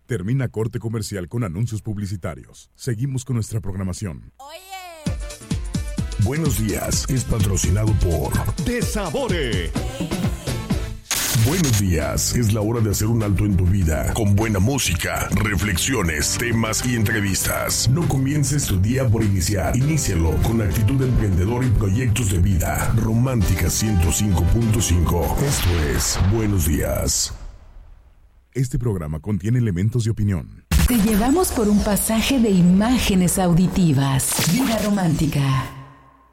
Termina corte comercial con anuncios publicitarios. Seguimos con nuestra programación. Buenos días es patrocinado por Desabore. Buenos días, es la hora de hacer un alto en tu vida con buena música, reflexiones, temas y entrevistas. No comiences tu día por iniciar, inícialo con actitud emprendedora y proyectos de vida. Romántica 105.5, esto es Buenos días. Este programa contiene elementos de opinión. Te llevamos por un pasaje de imágenes auditivas. Vida romántica.